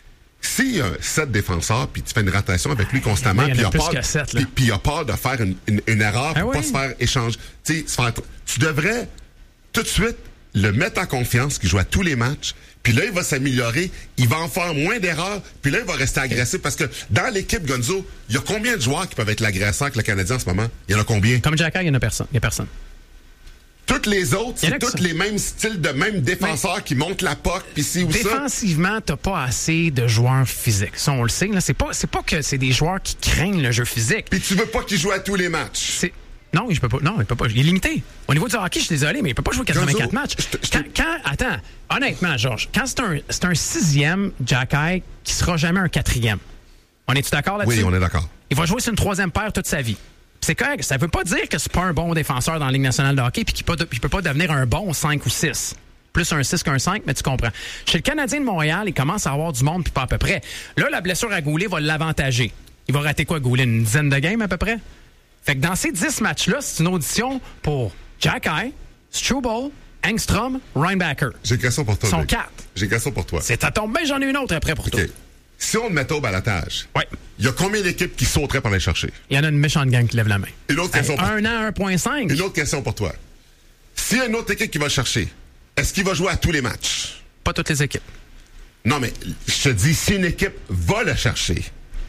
s'il y a sept défenseurs, puis tu fais une rotation avec lui constamment, puis il, puis, puis il a peur de faire une, une, une erreur pour ah oui. pas se faire échanger. Tu sais, tu devrais tout de suite le mettre en confiance, qu'il joue à tous les matchs, puis là, il va s'améliorer, il va en faire moins d'erreurs, puis là, il va rester agressif. Parce que dans l'équipe, Gonzo, il y a combien de joueurs qui peuvent être l'agresseur avec le Canadien en ce moment? Il y en a combien? Comme Jacky, il y en a personne. Il y a personne. Toutes les autres, c'est tous les mêmes styles de même défenseurs mais qui montent la puck, puis ci ou ça. Défensivement, t'as pas assez de joueurs physiques. Ça, on le sait. Là, c'est pas, c'est pas que c'est des joueurs qui craignent le jeu physique. Puis tu veux pas qu'ils jouent à tous les matchs. C'est... Non, je peux pas. Non, il peut pas. Il est limité. Au niveau du hockey, je suis désolé, mais il peut pas jouer quatre-vingt-quatre matchs. Je te, je te... Quand, quand, attends, honnêtement, Georges, quand c'est un, c'est un sixième Jacky qui sera jamais un quatrième. On est-tu d'accord là-dessus? Oui, on est d'accord. Il va jouer sur une troisième paire toute sa vie. C'est correct. Ça veut pas dire que c'est pas un bon défenseur dans la Ligue nationale de hockey puis qu'il peut, il peut pas devenir un bon cinq ou six. Plus un six qu'un cinq, mais tu comprends. Chez le Canadien de Montréal, il commence à avoir du monde puis pas à peu près. Là, la blessure à Goulet va l'avantager. Il va rater quoi, Goulet? Une dizaine de games à peu près? Fait que dans ces dix matchs-là, c'est une audition pour Jacky, Struble, Engstrom, Ryan Backer. J'ai une question pour toi. Ils sont quatre. J'ai une question pour toi. C'est à tomber, j'en ai une autre après pour okay. toi. Si on le mettait au balotage, ouais. il y a combien d'équipes qui sauteraient pour aller chercher? Il y en a une méchante gang qui lève la main. Une autre question hey, pour un an, un virgule cinq. Une autre question pour toi. S'il y a une autre équipe qui va chercher, est-ce qu'il va jouer à tous les matchs? Pas toutes les équipes. Non, mais je te dis, si une équipe va le chercher...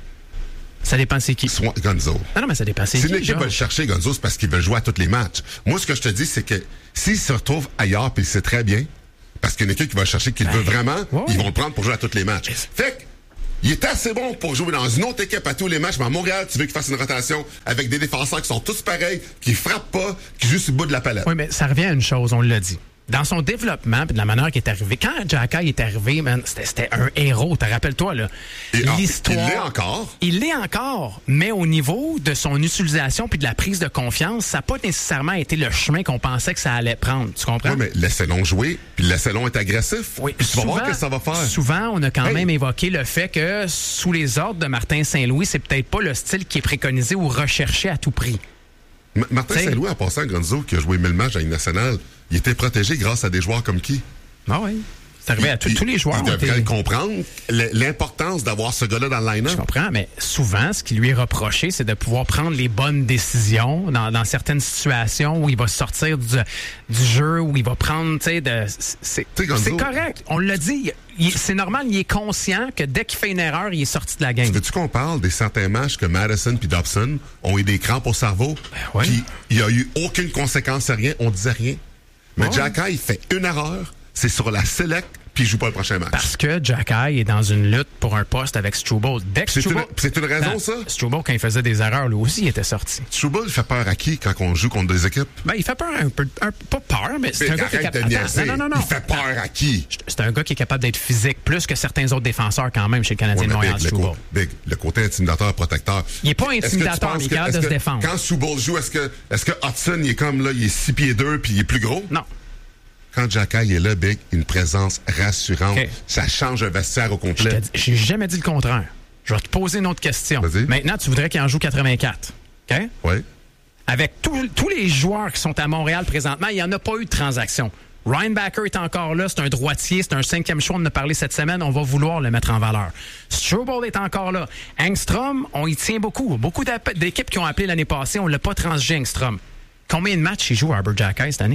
Ça dépend c'est qui. Soit Gonzo. Non, non, mais ça dépend c'est si qui. Si une équipe genre. va le chercher, Gonzo, c'est parce qu'il veut jouer à tous les matchs. Moi, ce que je te dis, c'est que s'il se retrouve ailleurs, puis c'est très bien, parce qu'une équipe qui va le chercher, qu'il ben, veut vraiment, ouais. ils vont le prendre pour jouer à tous les matchs. Fait que, il est assez bon pour jouer dans une autre équipe à tous les matchs, mais à Montréal, tu veux qu'il fasse une rotation avec des défenseurs qui sont tous pareils, qui frappent pas, qui jouent sur le bout de la palette. Oui, mais ça revient à une chose, on l'a dit. Dans son développement, puis de la manière qu'il est arrivé, quand Jacky est arrivé, man, c'était, c'était un héros, te rappelles-toi, là. Et l'histoire. Il l'est encore. Il l'est encore, mais au niveau de son utilisation puis de la prise de confiance, ça n'a pas nécessairement été le chemin qu'on pensait que ça allait prendre. Tu comprends? Oui, mais laissez-le jouer, puis laissez-le être agressif. Oui, tu souvent, vas voir ce que ça va faire. Souvent, on a quand hey. même évoqué le fait que sous les ordres de Martin Saint-Louis, c'est peut-être pas le style qui est préconisé ou recherché à tout prix. M- Martin T'sais, Saint-Louis, en passant à Gonzo, qui a joué mille matchs à la Ligue nationale, il était protégé grâce à des joueurs comme qui? Ah oui. C'est arrivé à tout, il, tous les joueurs. Il devrait été... comprendre l'importance d'avoir ce gars-là dans le line-up. Je comprends, mais souvent, ce qui lui est reproché, c'est de pouvoir prendre les bonnes décisions dans, dans certaines situations où il va sortir du, du jeu, où il va prendre, tu sais, de... C'est, c'est correct. On l'a dit. Il, c'est normal, il est conscient que dès qu'il fait une erreur, il est sorti de la game. Veux-tu qu'on parle des certains matchs que Madison puis Dobson ont eu des crampes au cerveau? Ben oui. Puis il n'y a eu aucune conséquence à rien, on disait rien. Mais oh. Jacky, il fait une erreur, c'est sur la select, puis il joue pas le prochain match. Parce que Jacky est dans une lutte pour un poste avec Struble. Dès que c'est, Struble, une, c'est une raison, dans, ça? Struble, quand il faisait des erreurs, lui aussi, il était sorti. Struble, il fait peur à qui quand on joue contre des équipes? Ben, il fait peur un peu. Un, pas peur, mais c'est mais un gars qui est capable. Non, non, non, non. Il fait peur à qui? C'est un gars qui est capable d'être physique, plus que certains autres défenseurs, quand même, chez le Canadien ouais, de Montréal, Struble. Big, le côté intimidateur, protecteur. Il n'est pas intimidateur, mais il est capable de se défendre. Quand Struble joue, est-ce que, est-ce que Hudson, il est comme là, il est six pieds deux puis il est plus gros? Non. Quand Jacky est là, Big, une présence rassurante, okay. Ça change un vestiaire au complet. Je n'ai jamais dit le contraire. Je vais te poser une autre question. Vas-y. Maintenant, tu voudrais qu'il en joue quatre-vingt-quatre. OK? Oui. Avec tout, tous les joueurs qui sont à Montréal présentement, il n'y en a pas eu de transaction. Ryan Backer est encore là, c'est un droitier, c'est un cinquième choix, on en a parlé cette semaine, on va vouloir le mettre en valeur. Struble est encore là. Engstrom, on y tient beaucoup. Beaucoup d'équipes qui ont appelé l'année passée, on ne l'a pas transgé, Engstrom. Combien de matchs il joue Arbor Jacky cette année?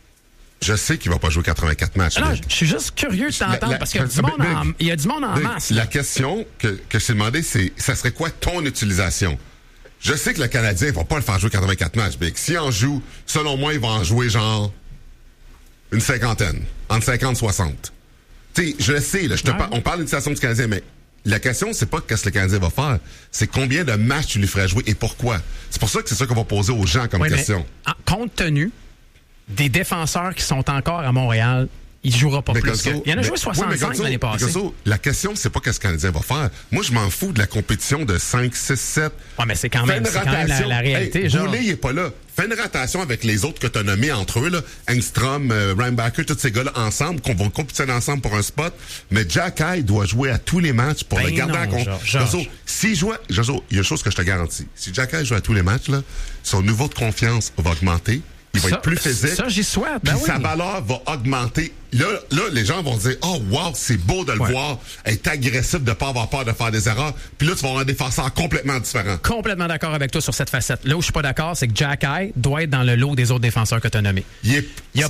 Je sais qu'il va pas jouer quatre-vingt-quatre matchs. Non, je suis juste curieux de t'entendre la, la, parce qu'il y a du monde en, il y a du monde en masse. La question que, que je t'ai demandé, c'est ça serait quoi ton utilisation? Je sais que le Canadien ne va pas le faire jouer quatre-vingt-quatre matchs, mais s'il en joue, selon moi, il va en jouer genre une cinquantaine, entre cinquante et soixante. Tu sais, je le sais, là, je te ouais. par, on parle d'utilisation du Canadien, mais la question, c'est pas qu'est-ce que le Canadien va faire, c'est combien de matchs tu lui ferais jouer et pourquoi. C'est pour ça que c'est ça qu'on va poser aux gens comme oui, question. Mais, en, compte tenu des défenseurs qui sont encore à Montréal, il jouera pas mais plus. Gonzo, que... Il en a mais, joué soixante-cinq oui, Gonzo, l'année passée. Gonzo, la question, c'est pas qu'est-ce que le Canadien va faire. Moi, je m'en fous de la compétition de cinq, six, sept. Ouais, mais c'est quand même, c'est quand même la, la réalité. Hey, genre. Goulet, il est pas là. Fais une rotation avec les autres que tu as nommés entre eux, là. Engstrom, euh, Ryan Backer, tous ces gars-là ensemble, qu'on va compétitionner ensemble pour un spot. Mais Jacky doit jouer à tous les matchs pour ben le garder non, en compte. Jozo, s'il joue, Jozo, il y a une chose que je te garantis. Si Jacky joue à tous les matchs, là, son niveau de confiance va augmenter. Il va ça, être plus physique. Ça, j'y souhaite. Ben puis oui. sa valeur va augmenter. Là, là, les gens vont dire, oh, wow, c'est beau de le ouais. voir être agressif, de ne pas avoir peur de faire des erreurs. Puis là, tu vas avoir un défenseur complètement différent. Complètement d'accord avec toi sur cette facette. Là où je suis pas d'accord, c'est que Jacky doit être dans le lot des autres défenseurs que tu as nommés. Il n'y a,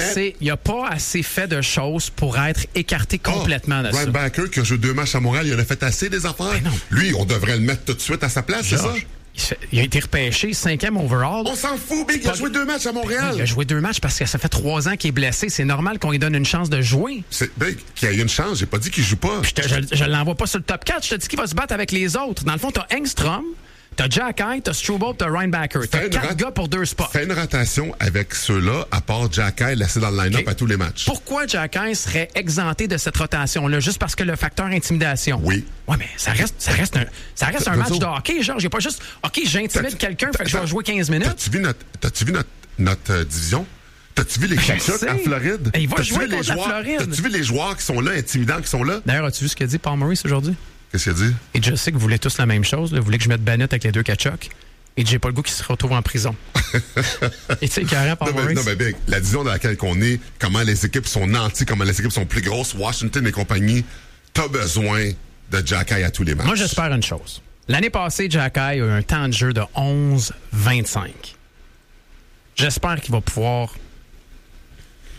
a pas assez fait de choses pour être écarté complètement oh, de Ryan ça. Backer, qui a joué deux matchs à Montréal, il en a fait assez des affaires. Ben Lui, on devrait le mettre tout de suite à sa place, George. C'est ça? Il a été repêché, cinquième overall. On s'en fout, Big. Il a joué deux matchs à Montréal. Il a joué deux matchs parce que ça fait trois ans qu'il est blessé. C'est normal qu'on lui donne une chance de jouer. C'est Big qu'il a eu une chance. J'ai pas dit qu'il joue pas. Je, te, je, je l'envoie pas sur le top quatre. Je te dis qu'il va se battre avec les autres. Dans le fond, t'as Engstrom, t'as Jacky, t'as Struble, t'as Ryan Backer. T'as quatre rat- gars pour deux spots. Fais une rotation avec ceux-là, à part Jacky, laissé dans le line-up okay. à tous les matchs. Pourquoi Jacky serait exempté de cette rotation-là? Juste parce que le facteur intimidation. Oui. Ouais, mais ça reste, ça reste un, ça reste un match de hockey, genre. J'ai pas juste, OK, j'intimide quelqu'un, fait que je vais jouer quinze minutes. T'as-tu vu notre, t'as-tu vu notre, notre euh, division? T'as-tu vu les Kachuk en Floride? Et il va t'as-tu jouer vu contre les la joueurs, Floride. T'as-tu vu les joueurs qui sont là, intimidants, qui sont là? D'ailleurs, as-tu vu ce qu'a dit Paul Maurice aujourd'hui? Qu'est-ce qu'il a dit? Et je sais que vous voulez tous la même chose. Là. Vous voulez que je mette Bennett avec les deux Kachuk. Et j'ai pas le goût qu'il se retrouve en prison. Et tu sais, carrément, Paul Maurice. Non, mais bien, la division dans laquelle on est, comment les équipes sont nanties, comment les équipes sont plus grosses, Washington et compagnie, t'as besoin de Jacky à tous les matchs. Moi, j'espère une chose. L'année passée, Jacky a eu un temps de jeu de onze vingt-cinq. J'espère qu'il va pouvoir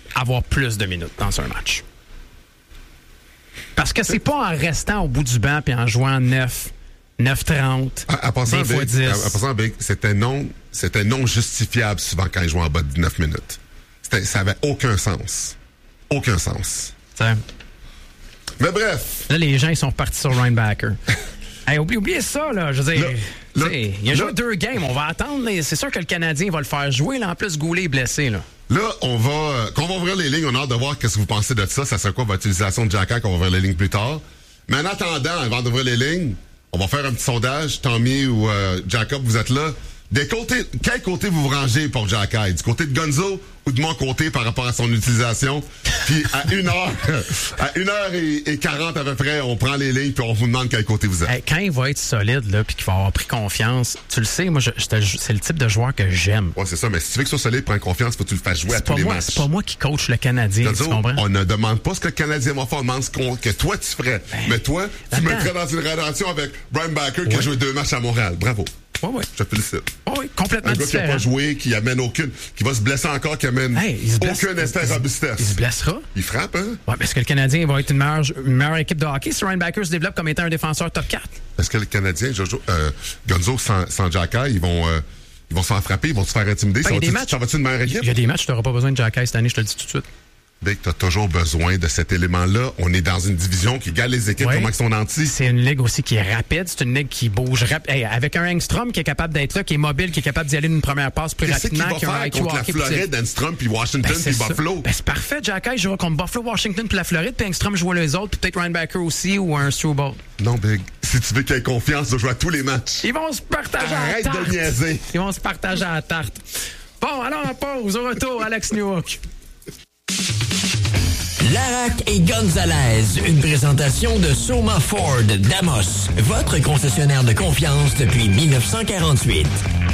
avoir plus de minutes dans un match. Parce que c'est pas en restant au bout du banc et en jouant neuf, neuf trente, à, à passant, des fois Big, dix. À, à passant, Big, c'était non, c'était non justifiable souvent quand ils jouaient en bas de neuf minutes. C'était, ça avait aucun sens. Aucun sens. T'sais. Mais bref. Là, les gens, ils sont repartis sur Linebacker. Hey, oublie, oubliez ça, là. Je veux dire, là, là, il a joué deux games. On va attendre. Là. C'est sûr que le Canadien va le faire jouer. Là. En plus, Goulet est blessé. Là, là on va, euh, quand on va ouvrir les lignes, on a hâte de voir qu'est-ce que vous pensez de ça. Ça serait quoi votre utilisation de Jack-Hack? On va ouvrir les lignes plus tard. Mais en attendant, avant d'ouvrir les lignes, on va faire un petit sondage. Tommy ou euh, Jacob, vous êtes là. Des côtés, quel côté vous vous rangez pour Jack-Hack? Du côté de Gonzo ou de mon côté par rapport à son utilisation? Puis à une heure, à une heure et, et quarante à peu près, on prend les lignes puis on vous demande quel côté vous êtes. Hey, quand il va être solide là, puis qu'il va avoir pris confiance, tu le sais, moi, je, je te, c'est le type de joueur que j'aime. Ouais, c'est ça. Mais si tu veux que ce soit solide, prends confiance, faut que tu le fasses jouer c'est à tous les moi, matchs. C'est pas moi qui coach le Canadien, Gonzo, tu comprends? On ne demande pas ce que le Canadien va faire, on demande ce qu'on, que toi tu ferais. Ben, mais toi, tu attends. mettrais dans une relation avec Brian Backer qui ouais. a joué deux matchs à Montréal. Bravo. Oui, oui. Je te félicite. Oui, oui, complètement un gars différent. qui n'a pas joué, qui amène aucune, qui va se blesser encore, qui amène hey, aucun effet robustesse. Il se blessera. Il frappe, hein? Oui, parce que le Canadien va être une meilleure, une meilleure équipe de hockey si Ryan Backer se développe comme étant un défenseur top quatre. Est-ce que le Canadien, Jojo, euh, Gonzo sans, sans Jack-Hack, ils vont, euh, ils vont se faire frapper, ils vont se faire intimider? Ben, ça, va ça va-tu une meilleure équipe? Il y a des matchs, tu n'auras pas besoin de Jack-Hack cette année, je te le dis tout de suite. Big, t'as toujours besoin de cet élément-là. On est dans une division qui gagne les équipes, oui. Comment ils sont nantis. C'est une ligue aussi qui est rapide. C'est une ligue qui bouge rapide. Hey, avec un Engstrom qui est capable d'être là, qui est mobile, qui est capable d'y aller d'une première passe plus Qu'est-ce rapidement. Qu'est-ce qu'il va faire contre la Floride, Engstrom, puis Washington, ben, puis Buffalo? Ben, c'est parfait. Jack-Hack jouera contre Buffalo, Washington, puis la Floride, puis Engstrom joue les autres, puis peut-être Ryan Backer aussi, ou un Struble. Non, Big. Si tu veux qu'il ait confiance de jouer à tous les matchs. Ils vont se partager Arrête à la tarte. de niaiser. Ils vont se partager à la tarte. Bon, alors en pause. Au retour, Alex Newhook. Larac et Gonzalez, une présentation de Soma Ford d'Amos, votre concessionnaire de confiance depuis dix-neuf cent quarante-huit.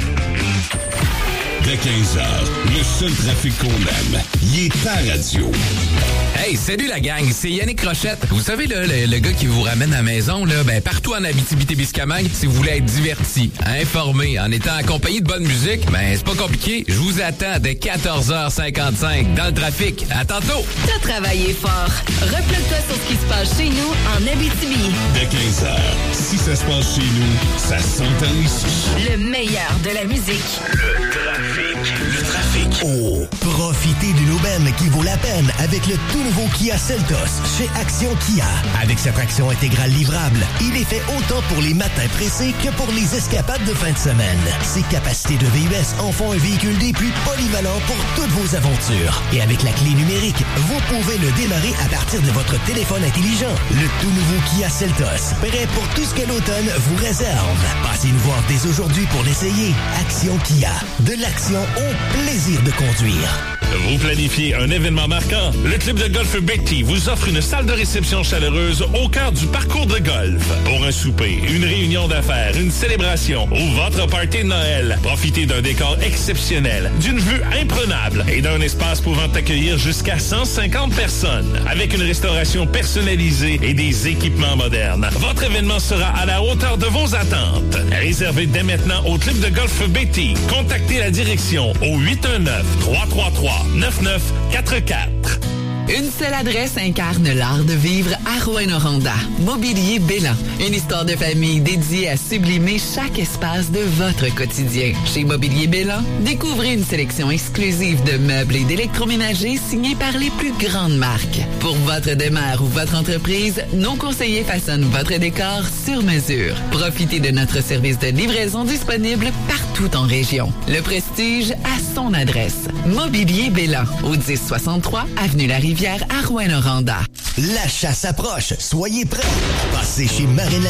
Dès quinze heures, le seul trafic qu'on aime, il est à radio. Hey, salut la gang, c'est Yannick Rochette. Vous savez, là, le, le gars qui vous ramène à la maison, là, ben, partout en Abitibi-Témiscamingue, si vous voulez être diverti, informé, en étant accompagné de bonne musique, ben, c'est pas compliqué. Je vous attends dès quatorze heures cinquante-cinq dans le trafic. À tantôt! T'as travaillé fort. Replug-toi sur ce qui se passe chez nous en Abitibi. Dès quinze heures, si ça se passe chez nous, ça s'entend ici. Le meilleur de la musique. Le trafic. Le trafic. Oh, profitez d'une aubaine qui vaut la peine avec le tout nouveau Kia Seltos chez Action Kia. Avec sa traction intégrale livrable, il est fait autant pour les matins pressés que pour les escapades de fin de semaine. Ses capacités de V U S en font un véhicule des plus polyvalents pour toutes vos aventures. Et avec la clé numérique, vous pouvez le démarrer à partir de votre téléphone intelligent. Le tout nouveau Kia Seltos, prêt pour tout ce que l'automne vous réserve. Passez nous voir dès aujourd'hui pour l'essayer. Action Kia, de l'action au plaisir de conduire. Vous planifiez un événement marquant? Le club de golf Betty vous offre une salle de réception chaleureuse au cœur du parcours de golf. Pour un souper, une réunion d'affaires, une célébration ou votre party de Noël, profitez d'un décor exceptionnel, d'une vue imprenable et d'un espace pouvant accueillir jusqu'à cent cinquante personnes. Avec une restauration personnalisée et des équipements modernes, votre événement sera à la hauteur de vos attentes. Réservez dès maintenant au club de golf Betty. Contactez la direction au huit un neuf, trois trois trois, neuf neuf quatre quatre. Une seule adresse incarne l'art de vivre à Rouyn-Noranda. Mobilier Bélan. Une histoire de famille dédiée à sublimer chaque espace de votre quotidien. Chez Mobilier Bélan, découvrez une sélection exclusive de meubles et d'électroménagers signés par les plus grandes marques. Pour votre demeure ou votre entreprise, nos conseillers façonnent votre décor sur mesure. Profitez de notre service de livraison disponible partout en région. Le prestige à son adresse. Mobilier Bélan, au dix soixante-trois avenue La Rivière à Rouyn-Noranda. La chasse approche. Soyez prêts. Passez chez Marine